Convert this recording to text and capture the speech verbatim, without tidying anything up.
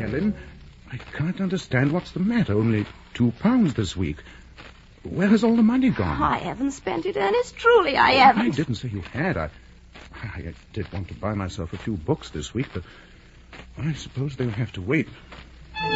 Helen. I can't understand what's the matter. Only two pounds this week. Where has all the money gone? I haven't spent it, Ernest. Truly, I haven't. I didn't say you had. I, I did want to buy myself a few books this week, but I suppose they'll have to wait.